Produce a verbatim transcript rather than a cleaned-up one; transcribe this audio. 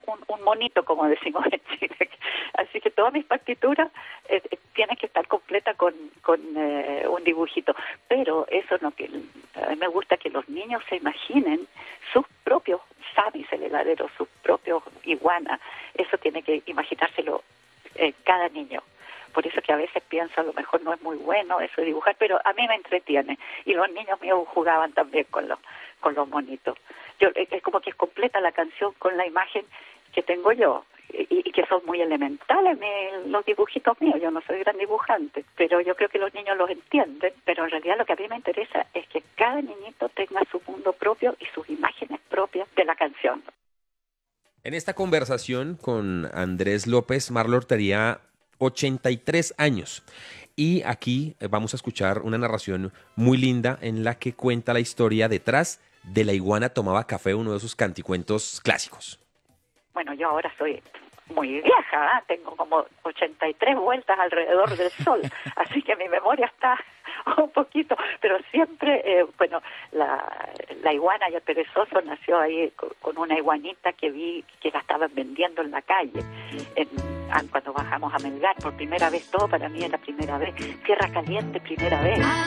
un, un monito, como decimos en Chile. Así que todas mis partituras eh, tienen que estar completas con, con eh, un dibujito. Pero eso no, que a mí me gusta que los niños se imaginen sus propios samis, el heladero, sus propios iguanas. Eso tiene que imaginárselo eh, cada niño. Por eso que a veces pienso, a lo mejor no es muy bueno eso de dibujar, pero a mí me entretiene. Y los niños míos jugaban también con los, con los monitos. Yo, es como que es completa la canción con la imagen que tengo yo. Y, y que son muy elementales mi, los dibujitos míos. Yo no soy gran dibujante, pero yo creo que los niños los entienden. Pero en realidad lo que a mí me interesa es que cada niñito tenga su mundo propio y sus imágenes propias de la canción. En esta conversación con Andrés López, Marlor tenía ochenta y tres años. Y aquí vamos a escuchar una narración muy linda en la que cuenta la historia detrás de La iguana tomaba café, uno de sus canticuentos clásicos. Bueno, yo ahora soy muy vieja, ¿eh? Tengo como ochenta y tres vueltas alrededor del sol, así que mi memoria está un poquito, pero siempre, eh, bueno, la, la iguana y el perezoso nació ahí con, con una iguanita que vi que la estaban vendiendo en la calle, en, cuando bajamos a Melgar por primera vez. Todo para mí era primera vez, tierra caliente primera vez.